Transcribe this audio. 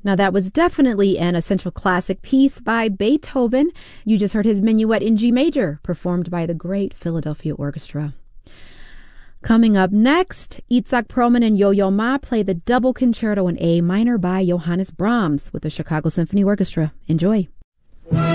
Now, that was definitely an essential classic piece by Beethoven. You just heard his Minuet in G major, performed by the great Philadelphia Orchestra. Coming up next, Itzhak Perlman and Yo-Yo Ma play the double concerto in A minor by Johannes Brahms with the Chicago Symphony Orchestra. Enjoy.